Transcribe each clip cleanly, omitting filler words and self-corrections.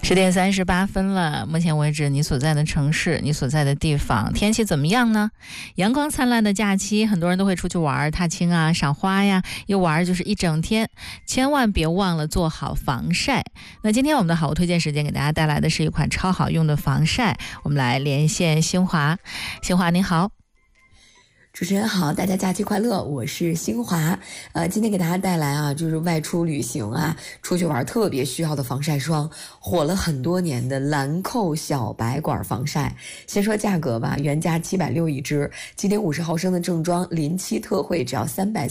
10:38了，目前为止你所在的城市，你所在的地方天气怎么样呢？阳光灿烂的假期，很多人都会出去玩，踏青啊，赏花呀，一玩就是一整天，千万别忘了做好防晒。那今天我们的好物推荐时间给大家带来的是一款超好用的防晒，我们来连线新华。新华您好。 主持人好，大家假期快乐，我是新华。今天给大家带来啊，就是外出旅行啊，出去玩特别需要的防晒霜，火了很多年的兰蔻小白管防晒。先说价格吧，原价760一支，今天50毫升的正装临期特惠只要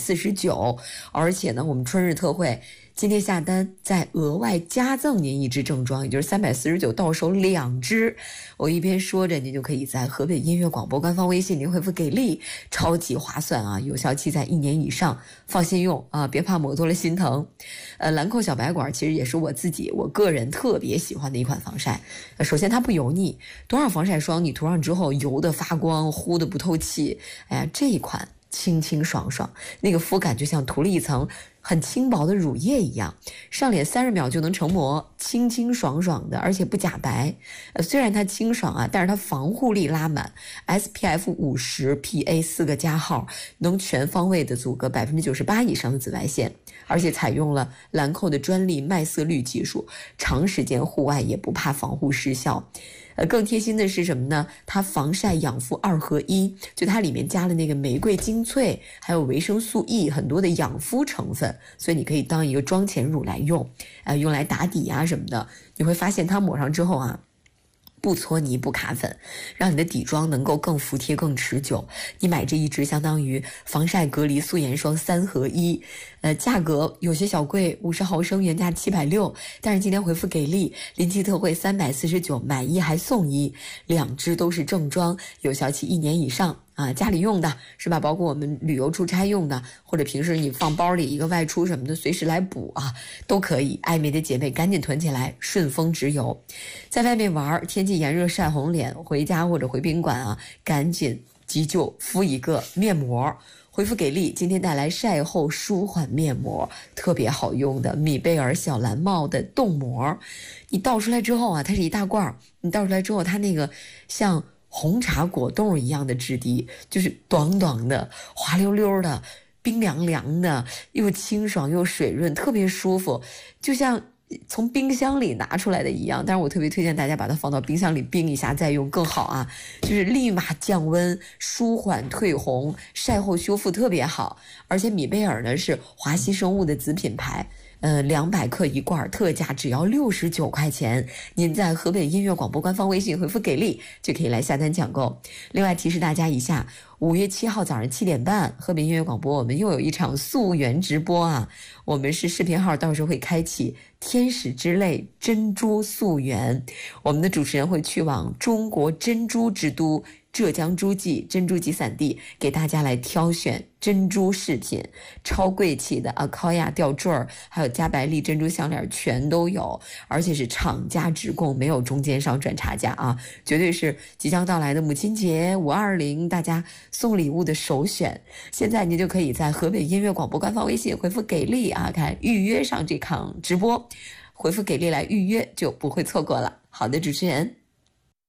349，而且呢，我们春日特惠。今天下单再额外加赠您一支正装，也就是349到手2支。我一边说着，您就可以在河北音乐广播官方微信您回复给力，超级划算啊，有效期在1年以上，放心用啊，别怕抹多了心疼。兰蔻小白管其实也是我个人特别喜欢的一款防晒。首先它不油腻，多少防晒霜你涂上之后油的发光，糊的不透气，哎呀，这一款清清爽爽，那个肤感就像涂了一层很轻薄的乳液一样，上脸30秒就能成膜，清清爽爽的，而且不假白。虽然它清爽啊，但是它防护力拉满 ，SPF 50 PA 4个加号，能全方位的阻隔98%以上的紫外线，而且采用了兰蔻的专利麦色绿技术，长时间户外也不怕防护失效。更贴心的是什么呢？它防晒养肤2合1，就它里面加了那个玫瑰精粹，还有维生素 E， 很多的养肤成分，所以你可以当一个妆前乳来用，用来打底啊什么的。你会发现它抹上之后啊，不搓泥不卡粉，让你的底妆能够更服帖更持久。你买这一支相当于防晒隔离素颜霜3合1，价格有些小贵，50毫升原价760，但是今天回复给力，临期特惠349，买1还送1，2支都是正装，有效期1年以上。家里用的是吧？包括我们旅游出差用的，或者平时你放包里一个外出什么的，随时来补啊，都可以。爱美的姐妹赶紧囤起来，顺丰直邮。在外面玩，天气炎热晒红脸，回家或者回宾馆啊，赶紧急救敷一个面膜。回复给力，今天带来晒后舒缓面膜，特别好用的米贝尔小蓝帽的冻膜。你倒出来之后啊，它是一大罐，你倒出来之后，它那个像红茶果冻一样的质地，就是短短的滑溜溜的冰凉凉的，又清爽又水润，特别舒服，就像从冰箱里拿出来的一样。但是我特别推荐大家把它放到冰箱里冰一下再用更好啊，就是立马降温舒缓退红，晒后修复特别好。而且米贝尔呢是华西生物的子品牌，200克一罐，特价只要69块钱。您在河北音乐广播官方微信回复给力就可以来下单抢购。另外提示大家一下，5月7号早上7点半，河北音乐广播我们又有一场溯源直播啊，我们是视频号，到时候会开启天使之泪珍珠溯源，我们的主持人会去往中国珍珠之都浙江诸暨珍珠集散地，给大家来挑选珍珠饰品，超贵气的阿考亚吊坠儿，还有加白利珍珠项链全都有，而且是厂家直供，没有中间商赚差价啊，绝对是即将到来的母亲节520大家送礼物的首选。现在您就可以在河北音乐广播官方微信回复给力啊，看预约上这场直播，回复给力来预约就不会错过了。好的，主持人。